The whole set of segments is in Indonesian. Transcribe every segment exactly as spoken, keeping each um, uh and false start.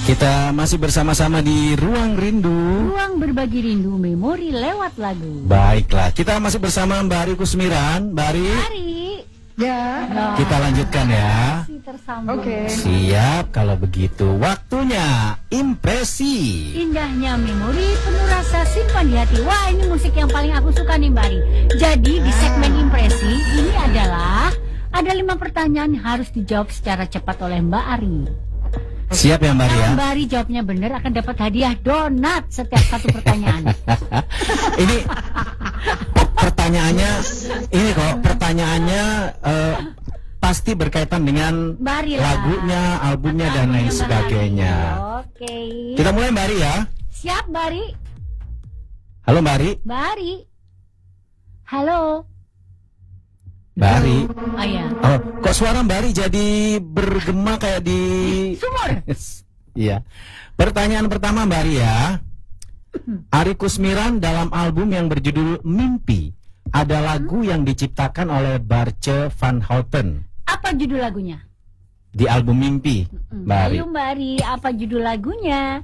Kita masih bersama-sama di Ruang Rindu. Ruang berbagi rindu memori lewat lagu. Baiklah, kita masih bersama Mbak Ari Kusmiran. Mbak Ari, Ari. Ya. Nah, kita lanjutkan ya. masih tersambung. Oke. Siap, kalau begitu waktunya impresi. Indahnya memori penuh rasa simpan di hati. Wah, ini musik yang paling aku suka nih Mbak Ari. Jadi di segmen impresi ini adalah ada lima pertanyaan harus dijawab secara cepat oleh Mbak Ari. Siap ya Mbak Ari ya? Kalau Mbak Ari jawabnya benar akan dapat hadiah donat setiap satu pertanyaan. Ini pertanyaannya, ini kok pertanyaannya eh, pasti berkaitan dengan Mbak Ari lah. lagunya, albumnya dan lain Mbak Ari. sebagainya. Oke. Kita mulai Mbak Ari ya. Siap Mbak Ari. Halo Mbak Ari. Mbak Ari. Halo. Mbak Ari. Oh ya. Oh, kok suara Mbak Ari jadi bergema kayak di Sumur. Iya. Pertanyaan pertama Mbak Ari ya. Ari Kusmiran dalam album yang berjudul Mimpi ada lagu yang diciptakan oleh Barce van Houten. Apa judul lagunya? Di album Mimpi, Mbak Ari. Ayo Mbak Ari, apa judul lagunya?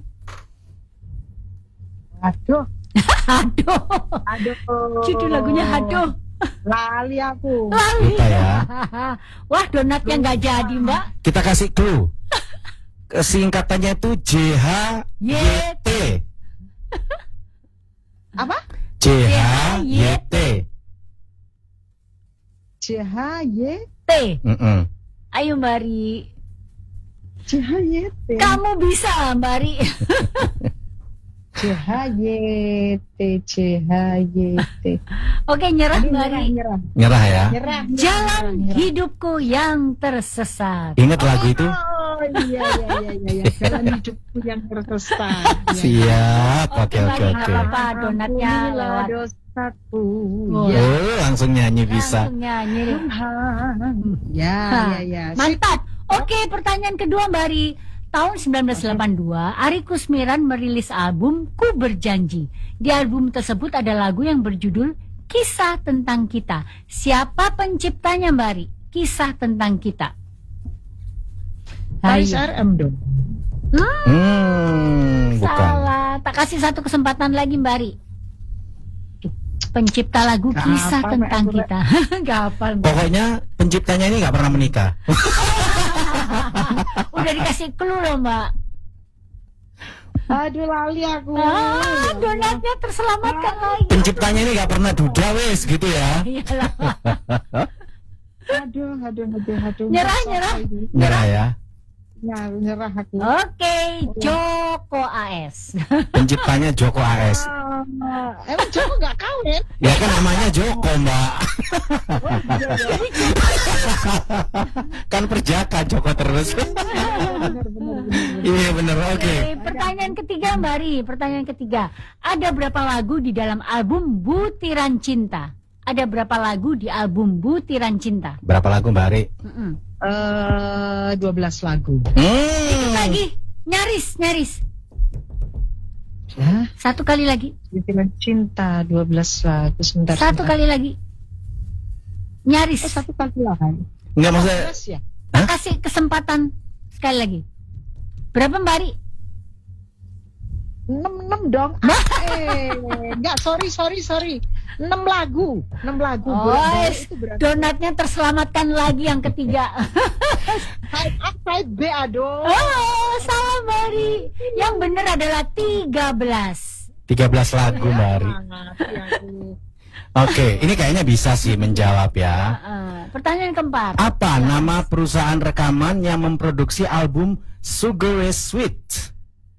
Aduh, Aduh. aduh. Judul lagunya aduh. Lali aku. Lali. Kita ya. Wah, donatnya nggak jadi Mbak. Kita kasih clue. Singkatannya itu J H Y T. Apa? J H Y T. C H Y T. Mm-mm. Ayo Mbak Ari. C H Y T. Kamu bisa Mbak Ari. C H Y T C H Y T. Oke, nyerah Aduh, Mbak nyerah, Ari. nyerah. Nyerah ya. Nyerah. Jalan nyerah. hidupku yang tersesat. Ingat lagu itu? Oh iya iya iya iya iya. Jalan hidupku yang tersesat. Ya. Siap. Oke Mbak oke Ari, oke. nggak apa-apa, donatnya Ampunilah lewat. dosaku. Oh. Ya. Oh, langsung nyanyi bisa. Langsung nyanyi. Tuhan. Ya Hah, ya ya. Sip. Mantap. Oke, pertanyaan kedua Mbak Ari. Tahun sembilan belas delapan puluh dua, Ari Kusmiran merilis album Ku Berjanji. Di album tersebut ada lagu yang berjudul Kisah Tentang Kita. Siapa penciptanya Mbak Ari? Kisah Tentang Kita. Paris Ayo. R M dong. Hmm, Hmm, bukan. salah. Tak kasih satu kesempatan lagi Mbak Ari. Pencipta lagu Gak Kisah hafal, Tentang Mbak. Kita. Gak hafal Mbak. Pokoknya penciptanya ini nggak pernah menikah. Udah dikasih clue loh Mbak. Aduh lali aku. Ah, donatnya terselamatkan lagi. Penciptanya ini nggak pernah duda wes gitu ya. Iyalah. Aduh aduh aduh aduh. Nyerah, nyerah. Nyerah ya. Ya, nyerah aku. Oke, Joko A S. Penciptanya Joko A S. Ah, emang Joko nggak kawin? Ya kan namanya Joko Mbak. Kan perjaka Joko terus. Bener, bener, bener. Iya bener. Oke. Oke, pertanyaan ketiga Mbak Ri, pertanyaan ketiga. Ada berapa lagu di dalam album Butiran Cinta? Ada berapa lagu di album Butiran Cinta? Berapa lagu Mbak Ari? Mm-mm. Eh, dua belas lagu. Hmm. Lagi, nyaris, nyaris. Ya, Satu kali lagi, Butiran Cinta dua belas lagu. Sebentar. satu sebentar. kali lagi. Nyaris. Oh, satu kali lagi. Enggak maksudnya. dua belas ya? Hah? Kasih kesempatan sekali lagi. Berapa Mbak Ri? enam enam dong. Eh, enggak, sorry, sorry, sorry. enam lagu. enam lagu. Oh, Boleh, es. itu berarti. Donatnya terselamatkan lagi yang ketiga. Side A, side B, aduh. Oh, salah Mbak Ri. Yang benar adalah tiga belas. tiga belas lagu Mbak Ari. Mati aku. Oke, ini kayaknya bisa sih menjawab ya. Uh, pertanyaan keempat. Apa nama perusahaan rekaman yang memproduksi album Sugar is Sweet?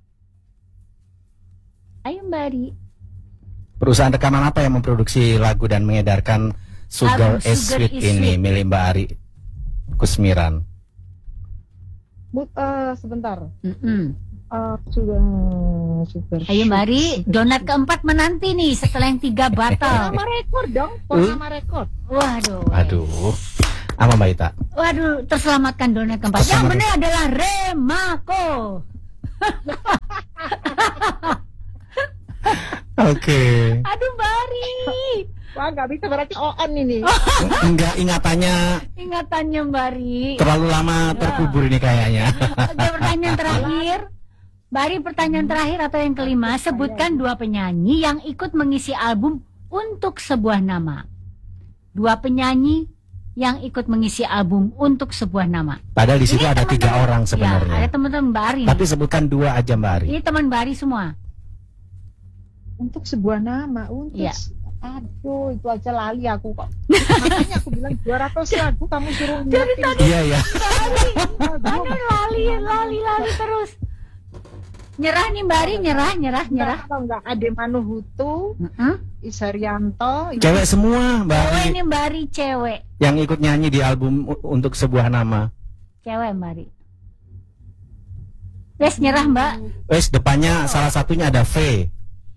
Ayo Mbak Ri. Perusahaan rekaman apa yang memproduksi lagu dan mengedarkan Sugar, Album is, Sugar Sweet is ini Sweet. milik Mbak Ari Kusmiran? Bu, eh, sebentar. Mm-mm. Eh, sudah super. Ayo Mbak Ri, donat keempat menanti nih setelah yang tiga batal. Nama rekor dong, nama rekor. Waduh. Aduh, apa Mbak Ita? Waduh, terselamatkan donat keempat. Yang Terselamatkan. benar adalah Remako. Oke. Aduh Mbak Ri. Wah, nggak bisa berarti O N ini. Enggak, ingatannya Ingatannya Mbak Ri. terlalu lama terkubur ini kayaknya. Oke, pertanyaan terakhir. Bari, pertanyaan terakhir atau yang kelima, sebutkan dua penyanyi yang ikut mengisi album Untuk Sebuah Nama. Dua penyanyi yang ikut mengisi album Untuk Sebuah Nama. Padahal di situ Ini ada tiga teman-teman- orang Ya, sebenarnya. ada teman-teman Bari. Tapi sebutkan dua aja Mbak Ari. Ini teman Bari semua. Untuk sebuah nama, untuk Iya. se- aduh itu aja lali aku kok. Makanya aku bilang dua ratus lagu kamu suruh ngingetin. Iya ya. Aduh, lali, lali, lali terus. Nyerah nih Bari, nyerah, nyerah, nyerah. Kalau enggak Ade Manuhutu, Heeh. Isarianto, Cewek semua Mbak Cewek Ari ini Bari, cewek. yang ikut nyanyi di album U- Untuk Sebuah Nama. Cewek Bari. Wes nyerah Mbak. Wes depannya salah satunya ada V.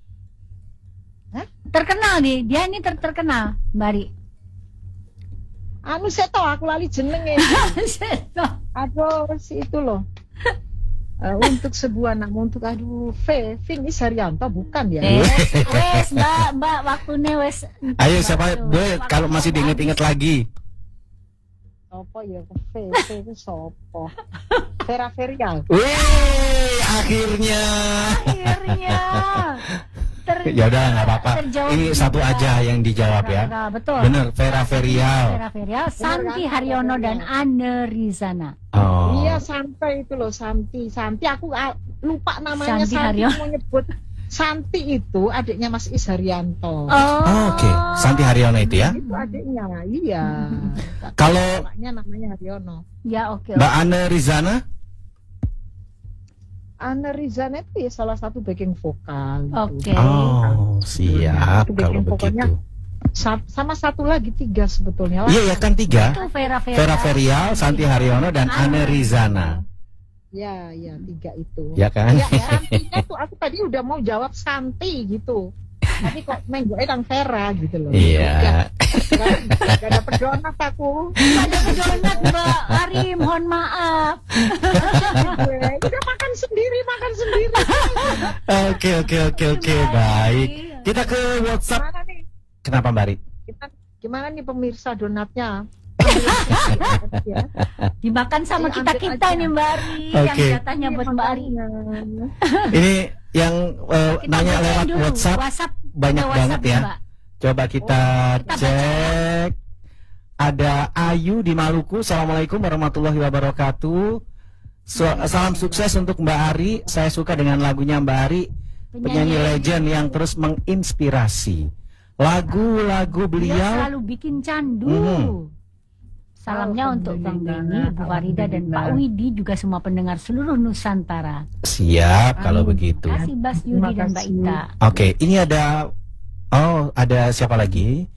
Terkenal nih, dia ini ter terkenal Bari. anu saya tahu aku lali jenenge. Aduh si itu loh. Eh, untuk sebuah nama untuk aduh V Vin Isarianto bukan ya? Wes, wes Mbak, Mbak waktunya wes. Ayo siapa Waduh, boleh waktunya kalau masih udah diinget-inget lagi. Sopo ya V V itu sopo? Vera Verial. Wih, akhirnya. Akhirnya. Ter- Ya udah nggak apa-apa. terjawab Ini juga. satu aja yang dijawab ya. Vera, betul. Bener, Vera Verial. Vera Verial, Santi kan? Haryono Vera dan Anne Rizana. Oh. Iya sampai itu loh Santi. Santi aku ah, lupa namanya Santi Santi, Haryono. mau nyebut. Santi itu adiknya Mas Isarianto. Oh, Oh, Oke, Santi Haryono itu ya. Itu adiknya, iya. Kalau Bapaknya namanya Haryono. Ya oke. Mbak Anne Rizana, Anne Rizana itu ya salah satu backing vokal. gitu. Oke. oh siap Itu kalau bikin pokoknya. begitu. Sa- sama satu lagi tiga sebetulnya. Iya ya kan tiga. Itu Vera Verial. Vera Verial, Santi Haryono dan Anne Rizana. Ya, ya tiga itu. Ya kan? Ya, Santinya tuh aku tadi udah mau jawab Santi gitu. Tapi kok menggoknya Kang Vera gitu loh. Iya. Gak, gak dapet donat aku. Ada donat Mbak Ari, mohon maaf. Gue udah makan sendiri, makan sendiri. Oke oke oke oke baik. Kita ke WhatsApp. Gimana nih? Kenapa Mbak Ri? Kita, gimana nih pemirsa donatnya? Ya. Dimakan sama Iya, kita ambil kita aja. nih Mbak Ari. Oke. Yang jatahnya buat Mbak Ari. Ini yang eh, Kita nanya bacain lewat dulu. WhatsApp WhatsApp banyak ada banget WhatsApp ya. Mbak. Coba kita Kita baca. cek. Ada Ayu di Maluku. Assalamualaikum warahmatullahi wabarakatuh. So- salam sukses untuk Mbak Ari. Saya suka dengan lagunya Mbak Ari, penyanyi legend yang terus menginspirasi. Lagu-lagu Dia beliau. selalu bikin candu. Mhm. Salamnya untuk Bang Alhamdulillah, Beni, Bu Farida dan Pak alhamdulillah. Widi juga semua pendengar seluruh Nusantara. Siap kalau Amin. begitu. Terima kasih Bas Yudi Terima dan Mbak kasih. Ita. Oke, ini ada oh ada siapa lagi?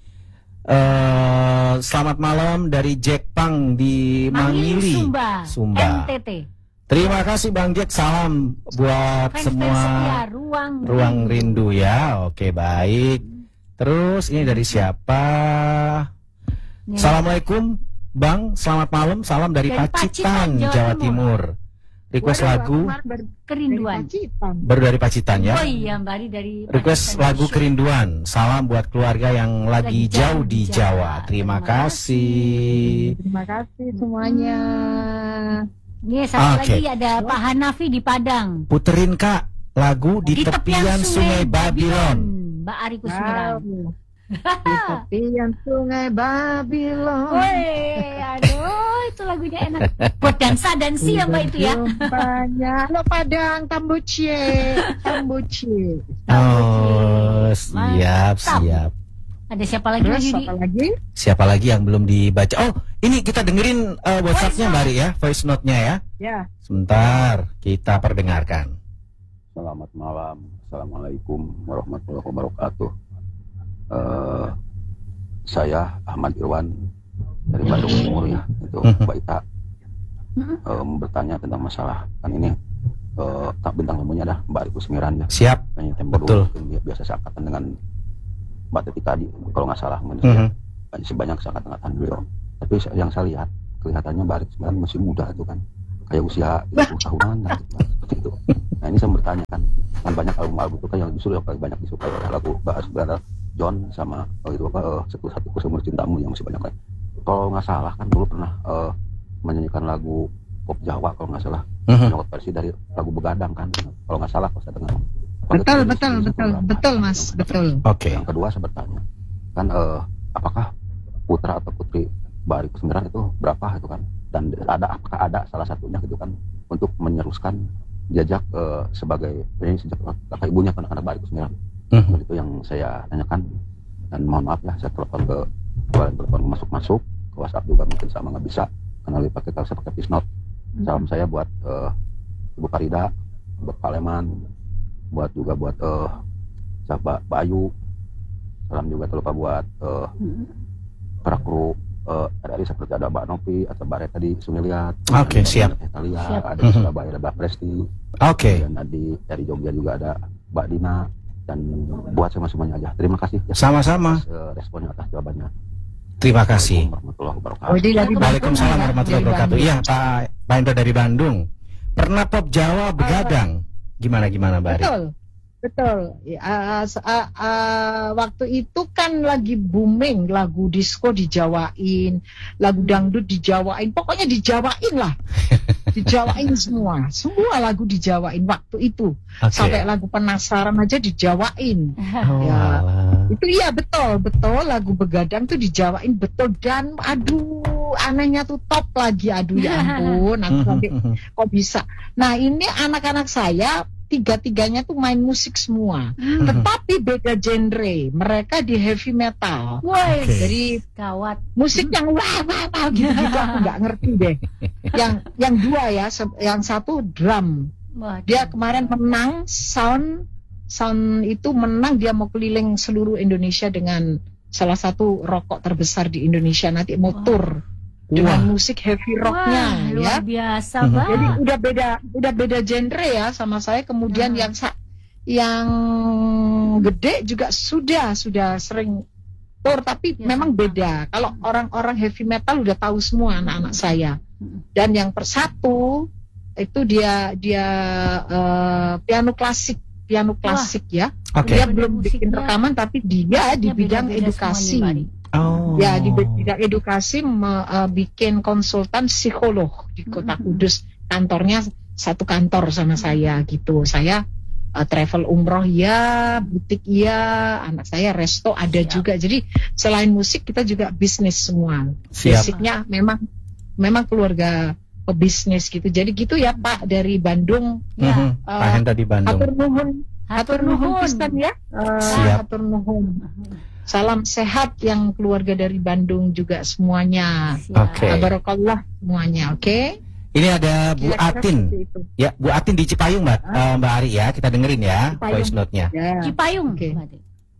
Eh selamat malam dari Jack Pang di Mangili, Sumba, Sumba. N T T. Terima kasih Bang Jack, salam buat Fans-fans semua setia, ruang ruang rindu ya. Oke baik. Terus ini dari siapa? Ya. Assalamualaikum Bang, selamat malam. Salam dari, Dari Pacitan, Pacitan, Jawa Jawa Timur. Timur. Request Waduh, lagu aku kemarin baru dari Kerinduan. Pacitan. baru dari Pacitan ya. Oh iya Mbak Ari dari Request Pacitan. lagu Kerinduan. Salam buat keluarga yang lagi Lagi jauh jauh di di Jawa. Jawa. Terima Terima kasih. Terima kasih semuanya. Ini satu Oke. lagi ada Pak Hanafi di Padang. Puterin Kak lagu di, tepian Sungai Babylon. Mbak Ari Kusmiran. Wow. Di tepian Sungai Babylon. Woi, aduh itu lagunya enak. Buat dansa dansi ya Mbak itu ya. Banyak. Lo Padang Tambucie, Tambucie. Oh, siap, Mantap. siap. Ada siapa lagi Terus lagi di? apa lagi? Siapa lagi yang belum dibaca? Oh, ini kita dengerin uh, WhatsApp-nya Mbak Ri ya, voice note-nya ya. Ya. Sebentar, kita perdengarkan. Selamat malam, assalamualaikum warahmatullahi wabarakatuh. Eh, saya Ahmad Irwan dari Bandung Timur ya, itu Mhm. Mbak Ita Mhm. eh, bertanya tentang masalah kan ini eh, tak bintang tamunya dah Mbak Ari Kusmiran ya, Siap. kayaknya tempo Betul. dulu, mungkin biasa seangkatan dengan Mbak Teti tadi kalau nggak salah mungkin Mhm. banyak sebanyak seangkatan beliau. Tapi yang saya lihat kelihatannya Mbak Ari Kusmiran masih muda itu kan, kayak usia tiga puluh tahunan lah, gitu kan, seperti itu. Nah ini saya bertanya kan, kan banyak album-album itu kan yang justru yang paling banyak disukai oleh lagu Mbak Ari John sama oh itu apa uh, satu satu seumur cintamu yang masih banyak lain. Kalau nggak salah kan dulu pernah uh, menyanyikan lagu pop Jawa kalau nggak salah Menyokot versi dari lagu Begadang kan, kalau nggak salah kalau saya dengar. Betul, betul, betul, betul, Mas, betul. Oke. Yang kedua saya bertanya, kan eh, apakah putra atau putri Mbak Ari Kusmiran itu berapa itu kan? Dan ada apakah ada salah satunya gitu kan untuk meneruskan jejak eh, sebagai penyanyi sejak kakak ibunya kan anak Mbak Ari Kusmiran. Mhm. Itu yang saya tanyakan. Dan mohon maaf ya, saya telepon ke kemarin telepon masuk-masuk ke WhatsApp juga mungkin sama nggak bisa karena lebih pakai kalau saya pakai Pisnot. Salam saya buat eh, Ibu Farida, buat Pak Leman, buat juga buat eh sahabat Mbak Ayu. Salam juga terlupa buat eh, para kru eh, R R I seperti ada Mbak Novi atau Mbak Reta di Sumiliat. Oke, siap. Italia, Siap. ada di Surabaya ada Mbak Presti. Oke. Dan di dari Jogja juga ada Mbak Dina, dan buat sama semuanya aja. Terima kasih ya, Sama-sama. atas eh, responnya, atas jawabannya. Terima kasih. Warahmatullahi wabarakatuh. Oh, dia dari Bandung, Waalaikumsalam ya? warahmatullahi Dari wabarakatuh. Bandung. Iya, Pak Pak Hendro dari Bandung. Pernah pop Jawa Begadang. Gimana gimana, Mbak Ari? Betul, betul. Ya, uh, uh, uh, waktu itu kan lagi booming lagu disco dijawain, lagu dangdut dijawain, pokoknya dijawain lah, dijawain semua, semua lagu dijawain waktu itu. Oke. Sampai lagu penasaran aja dijawain. Oh, Ya. alah. Itu iya betul, betul lagu Begadang tuh dijawain betul, dan aduh anehnya tuh top lagi, aduh ya ampun, aku sampai kok bisa. Nah ini anak-anak saya tiga-tiganya tuh main musik semua, tetapi beda genre. Mereka di heavy metal. Woi, Oke. Jadi gawat. musik yang wah wah wah gitu-gitu aku nggak ngerti deh. Yang yang dua ya, se- yang satu drum. Waduh. Dia kemarin menang sound sound itu menang, dia mau keliling seluruh Indonesia dengan salah satu rokok terbesar di Indonesia, nanti mau Wah. tour dengan Wah. musik heavy rocknya Wah, ya. luar biasa, Mhm. Mbak. Jadi udah beda udah beda genre ya sama saya. Kemudian Hmm. yang sa- yang gede juga sudah sudah sering tour, tapi Ya, memang sama. beda. Kalau orang-orang heavy metal udah tahu semua anak-anak saya. Hmm. Dan yang persatu itu dia dia eh, piano klasik, piano klasik ya. Oke. Dia Beda belum bikin musiknya. rekaman, tapi dia di Musiknya bidang beda-beda edukasi. semua nih, Oh. Ya, di bidang edukasi me- eh, bikin konsultan psikolog di Kota Mm-mm. Kudus. Kantornya satu kantor sama saya gitu. Saya eh, travel umroh ya, butik ya, anak saya resto ada Siap. juga. Jadi selain musik kita juga bisnis semua. Siap. Basicnya memang memang keluarga pebisnis gitu. Jadi gitu ya Pak dari Bandung. Ya. Mhm. Pak Eh, Hendro di Bandung. Hatur nuhun, Hatur hatur nuhun nuhun. pisan ya. Eh, Siap. hatur nuhun. Salam sehat yang keluarga dari Bandung juga semuanya. Siap. Oke. Barakallah semuanya, oke? Ini ada Bu Kira-kira Atin. seperti itu. Ya, Bu Atin di Cipayung, Mbak. Eh, Mbak Ari ya, kita dengerin ya Cipayung. voice note-nya. Ya. Cipayung. Oke. Mbak Ati.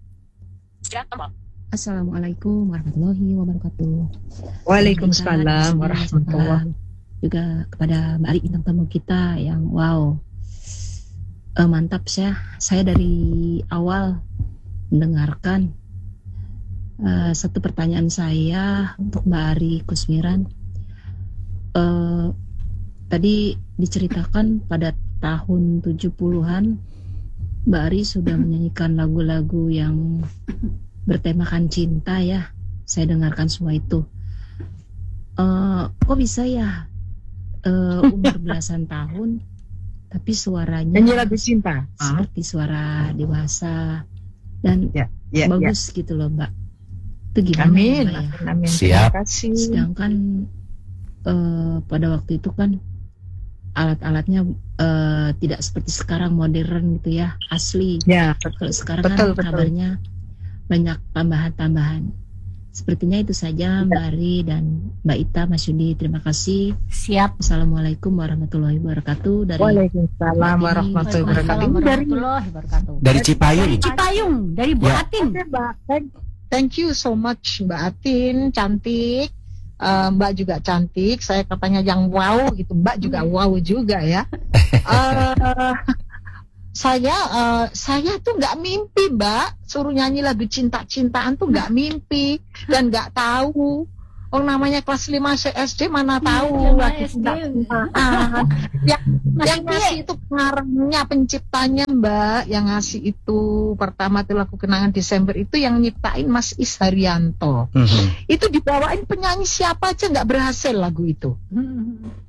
Assalamualaikum warahmatullahi wabarakatuh. Waalaikumsalam Salam warahmatullahi. juga kepada Mbak Ari bintang tamu kita yang wow, Eh, mantap saya. Saya dari awal mendengarkan. Eh, satu pertanyaan saya untuk Mbak Ari Kusmiran. Eh, tadi diceritakan pada tahun tujuh puluhan Mbak Ari sudah menyanyikan lagu-lagu yang bertemakan cinta ya. Saya dengarkan semua itu. Eh, kok bisa ya eh, umur belasan tahun tapi suaranya Nyanyi lagu cinta. Ah, seperti suara dewasa dan ya, ya, ya. bagus gitu loh Mbak. Itu gimana Amin. Mbak ya? Amin. Siap. Terima kasih. Sedangkan eh, pada waktu itu kan alat-alatnya eh, tidak seperti sekarang modern gitu ya, asli. Ya, Kalau sekarang Betul, kan betul. kabarnya banyak tambahan-tambahan. Sepertinya itu saja Mbak Ari dan Mbak Ita, Mas Yudi. Terima kasih. Siap. Assalamualaikum warahmatullahi wabarakatuh. Dari Waalaikumsalam warahmatullahi wabarakatuh. Waalaikumsalam Ini dari warahmatullahi wabarakatuh. Dari Cipayung. Dari Cipayung, dari Bu Ya. Atin. Oke, Mbak. Thank- Thank you so much Mbak Atin, cantik. Eh, Mbak juga cantik. Saya katanya yang wow gitu. Mbak juga wow juga ya. Eh, saya eh, saya tuh nggak mimpi Mbak, suruh nyanyi lagu cinta-cintaan tuh nggak mimpi dan nggak tahu. Oh namanya kelas lima S D mana tahu Lima lagu S D. cinta-cintaan. Yang Masih yang ngasih piye? itu pengarangnya, penciptanya Mbak, yang ngasih itu pertama tuh lagu Kenangan Desember itu yang nyiptain Mas Is Haryanto. Mhm. Itu dibawain penyanyi siapa aja nggak berhasil lagu itu. Hmm.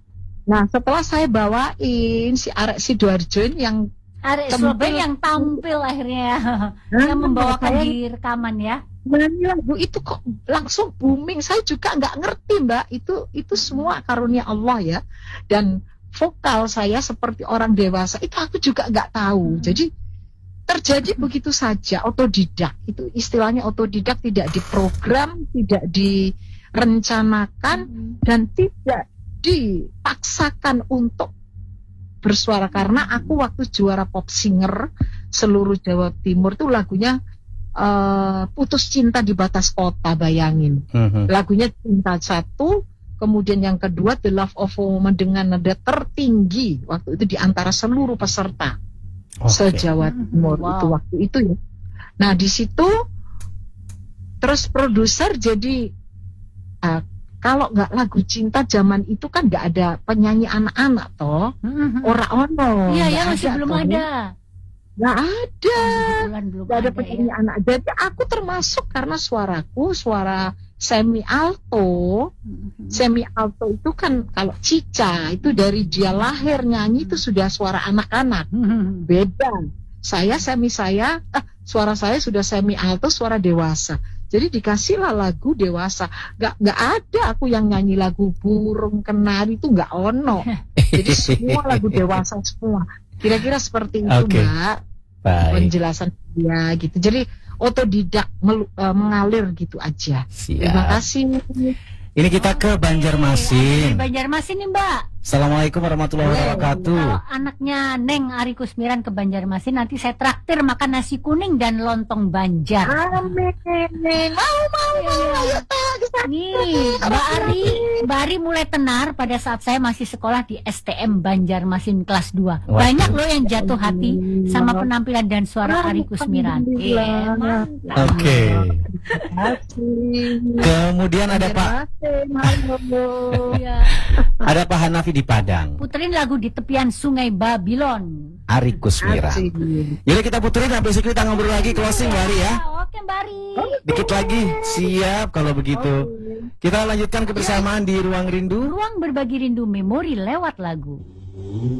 Nah, setelah saya bawain si Arek Sidoarjo ini yang Arek Tampil. Surabaya yang tampil akhirnya, yang membawakan di rekaman ya. nyanyi lagu itu kok langsung booming. Saya juga nggak ngerti, Mbak. Itu itu semua karunia Allah ya. Dan vokal saya seperti orang dewasa itu aku juga nggak tahu. Jadi terjadi begitu saja, otodidak. Itu istilahnya otodidak, tidak diprogram, tidak direncanakan, dan tidak dipaksakan untuk bersuara. Karena aku waktu juara pop singer seluruh Jawa Timur tuh lagunya uh, Putus Cinta di Batas Kota, bayangin. Mhm. Lagunya Cinta satu, kemudian yang kedua The Love of a Woman dengan nada tertinggi waktu itu di antara seluruh peserta Oke. se-Jawa Timur. Wow. Itu waktu itu ya. Nah di situ terus produser jadi uh, kalau nggak lagu cinta zaman itu kan nggak ada penyanyi anak-anak toh, Mhm. ora ono. Iya nggak ya, masih belum toh. ada. Nggak ada. Kebetulan belum Nggak ada ada penyanyi ya. anak. Jadi aku termasuk karena suaraku suara semi alto. Mhm. Semi alto itu kan kalau Cica itu dari dia lahir nyanyi itu sudah suara anak-anak. Mhm. Beda. Saya semi saya, ah, suara saya sudah semi alto, suara dewasa. Jadi dikasihlah lagu dewasa. Gak, gak ada aku yang nyanyi lagu burung kenari itu gak ono. Jadi semua lagu dewasa semua. Kira-kira seperti itu, Oke. Mbak. Baik. Penjelasan dia gitu. Jadi otodidak melu- eh, mengalir gitu aja. Terima Siap. kasih. Ini kita ke Dari Banjarmasin. Banjarmasin nih Mbak. Assalamualaikum warahmatullahi wabarakatuh. Kalau anaknya Neng Ari Kusmiran ke Banjarmasin, nanti saya traktir makan nasi kuning dan lontong Banjar. Amin. Mau mau mau. Ayo teh, kita. Nih, Mbak Ari, Mbak Ari mulai tenar pada saat saya masih sekolah di S T M Banjarmasin kelas dua. Waduh. Banyak loh yang jatuh hati sama penampilan dan suara Ari Kusmiran. Iya, mantap. Oke. Terima kasih. Kemudian ada Pak Halo. Iya. ada Pak Hanafi di Padang. Puterin lagu di tepian Sungai Babilon. Ari Kusmiran. Asik. Jadi kita puterin, habis itu kita ngobrol lagi closing Mbak Ari ya. Oke Mbak Ari. Dikit lagi. Siap kalau begitu. Kita lanjutkan kebersamaan di Ruang Rindu. Ruang berbagi rindu memori lewat lagu.